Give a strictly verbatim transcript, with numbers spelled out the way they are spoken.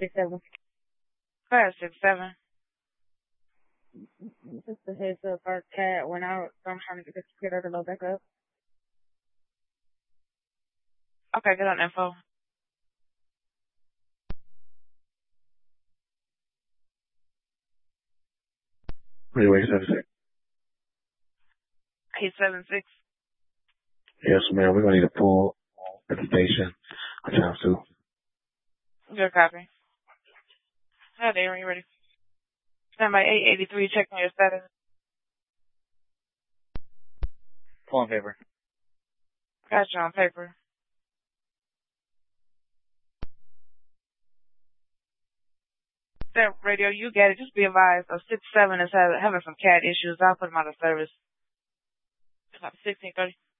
six seven. Class six seven. Just a heads up, our cat went out, so I'm trying to get this get her to load back up. Okay, get on info. Freeway seventy-six. eight seven six. Yes, ma'am. We're gonna need a full reputation. I times two. Good copy. Hi there, you ready? Stand by eight eighty-three, checking your status. Pull on paper. Got you on paper. That radio, you get it. Just be advised, a six seven is having some cat issues. I'll put him out of service. About sixteen thirty.